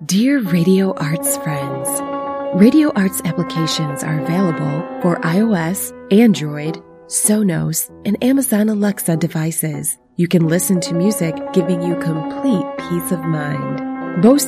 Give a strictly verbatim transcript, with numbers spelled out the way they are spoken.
Dear Radio Arts friends, Radio Arts applications are available for iOS, Android, Sonos, and Amazon Alexa devices. You can listen to music giving you complete peace of mind. Most